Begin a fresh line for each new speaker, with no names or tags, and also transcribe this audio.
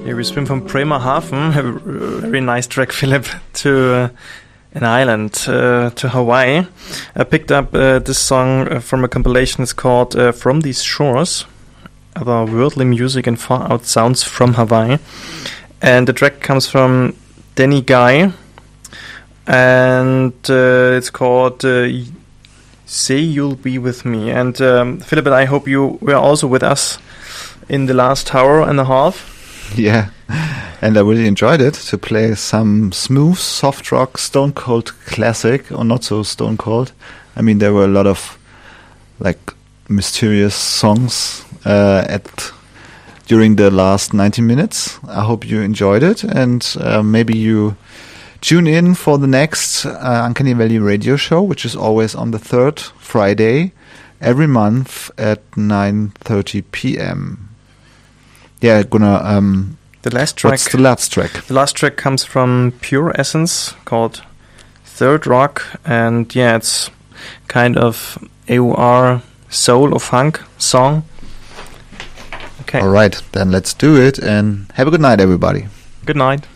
Yeah, we swim from Bremerhaven, a very nice track, Philip, to an island, to Hawaii. I picked up this song from a compilation. It's called From These Shores, Otherworldly Music and Far Out Sounds from Hawaii. And the track comes from Danny Guy, and it's called Say You'll Be With Me. And Philip and I hope you were also with us in the last hour and a half.
Yeah, and I really enjoyed it to play some smooth, soft rock, Stone Cold classic, or not so Stone Cold. I mean, there were a lot of like mysterious songs during the last 90 minutes. I hope you enjoyed it, and maybe you tune in for the next Uncanny Valley radio show, which is always on the third Friday every month at 9:30 p.m. Yeah, gonna.
The last track.
What's the last track?
The last track comes from Pure Essence, called Third Rock, and yeah, it's kind of AOR soul or funk song. Okay.
All right, then let's do it, and have a good night, everybody.
Good night.